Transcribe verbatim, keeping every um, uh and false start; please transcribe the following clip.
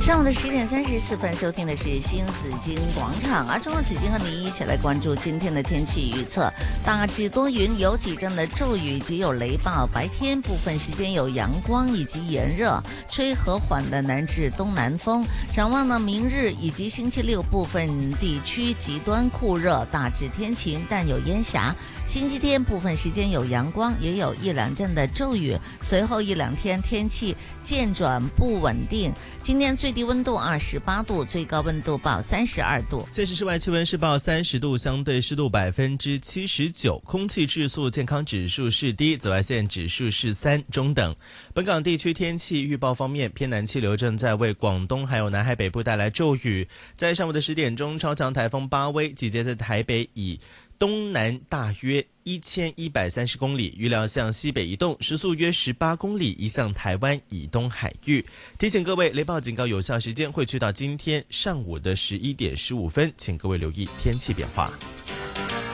上午的十点三十四分，收听的是新紫金广场啊，中国紫金和你一起来关注今天的天气预测。大致多云，有几阵的骤雨及有雷暴，白天部分时间有阳光以及炎热，吹和缓的南至东南风。展望呢，明日以及星期六部分地区极端酷热，大致天晴但有烟霞。星期天部分时间有阳光，也有一两阵的骤雨，随后一两天天气渐转不稳定。今天最低温度二十八度，最高温度报三十二度。 现时室外气温是报三十度，相对湿度百分之七十九，空气质素健康指数是低，紫外线指数是三，中等。本港地区天气预报方面，偏南气流正在为广东还有南海北部带来骤雨。在上午的十点钟，超强台风巴威集结在台北以东南大约一千一百三十公里，预料向西北移动，时速约十八公里，移向台湾以东海域。提醒各位，雷暴警告有效时间会去到今天上午的十一点十五分，请各位留意天气变化。